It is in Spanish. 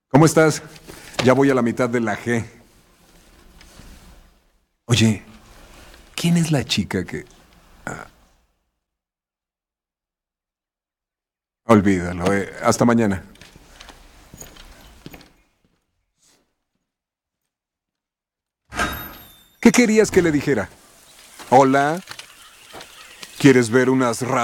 ¿Cómo estás? Ya voy a la mitad de la G. Oye, ¿quién es la chica que... Olvídalo, hasta mañana. ¿Qué querías que le dijera? Hola, ¿quieres ver unas